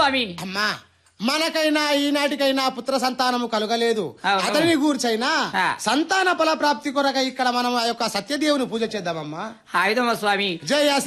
స్వామి. అమ్మా మనకైనా ఈనాటికైనా పుత్ర సంతానము కలుగలేదు. అతని గూర్చైనా సంతాన ఫల ప్రాప్తి కొరకై ఇక్కడ మనం ఆ యొక్క సత్యదేవుని పూజ చేద్దామమ్మా. ఆయుధమ స్వామి. జయ